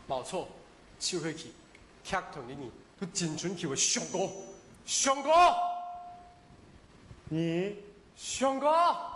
冇錯，就係佢，踢團嘅人，佢真准叫佢上哥，上哥， 你上哥。